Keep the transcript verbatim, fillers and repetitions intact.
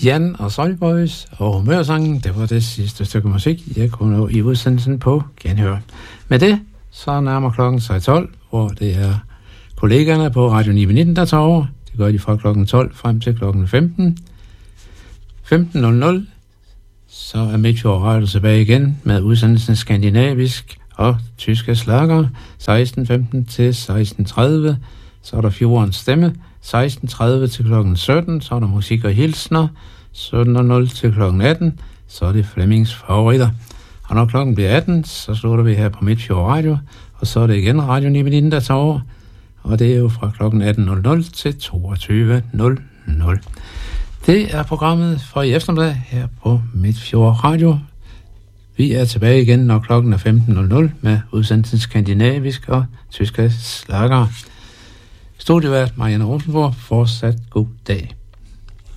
Jan og Soilboys og Humørsangen, det var det sidste stykke musik, jeg kunne nå i udsendelsen på Genhør. Med det, så nærmer klokken sig tolv, hvor det er kollegerne på Radio ni nitten, der tager over. Det gør de fra klokken tolv frem til klokken femten. femten nul nul, så er Midtfjord Radio tilbage igen med udsendelsen skandinavisk og tyske slager. seksten femten til seksten tredive, så er der Fjordens Stemme. seksten tredive til klokken sytten, så er der musik og hilsner. sytten nul nul til klokken atten, så er det Flemmings favoritter. Og når klokken bliver atten, så slutter vi her på Midtfjord Radio, og så er det igen Radio ni nitten, der tager over. Og det er jo fra klokken atten nul nul til toogtyve nul nul. Det er programmet for i eftermiddag her på Midtfjord Radio. Vi er tilbage igen, når klokken er femten nul nul med udsendelsen skandinavisk og tyske slager. Studievært Marianne Rosenborg, fortsat god dag.